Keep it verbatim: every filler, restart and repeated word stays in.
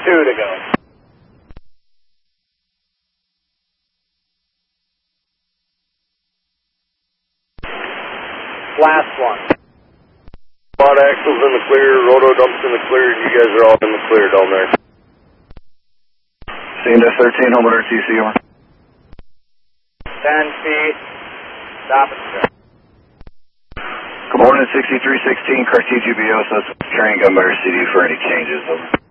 Two to go. Last one. Quad axles in the clear, roto dumps in the clear, you guys are all in the clear down there. C N S thirteen, home order T C over. Ten feet. Stop and start. Good morning, sixty-three sixteen, Cartesia B O, so carrying gunbearer C D for any changes, over.